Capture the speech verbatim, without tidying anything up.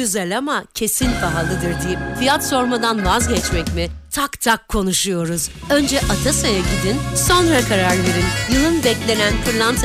güzel ama kesin pahalıdır deyip fiyat sormadan vazgeçmek mi? Tak tak konuşuyoruz. Önce Atasa'ya gidin, sonra karar verin. Yılın beklenen pırlanta